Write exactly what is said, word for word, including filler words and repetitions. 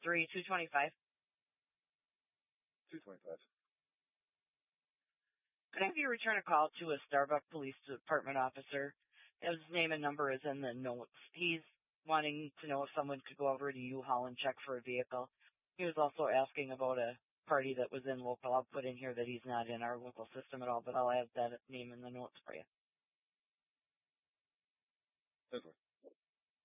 three two twenty-five. two twenty-five. Could I have you return a call to a Starbuck Police Department officer? His name and number is in the notes. He's wanting to know if someone could go over to U-Haul and check for a vehicle. He was also asking about a party that was in local. I'll put in here that he's not in our local system at all, but I'll add that name in the notes for you. That's